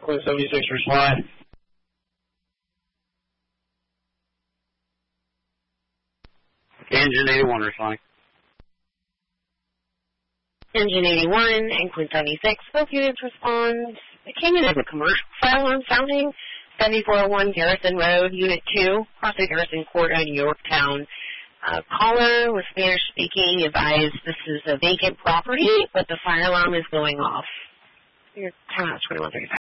Quinn 76 respond. Engine 81 responding. Engine 81 and Quinn 76, both units respond. It came in as a commercial fire alarm sounding, 7401 Garrison Road, Unit 2, crossing Garrison Court in Yorktown. Caller was Spanish speaking, advised this is a vacant property, but the fire alarm is going off. Your time out 2135.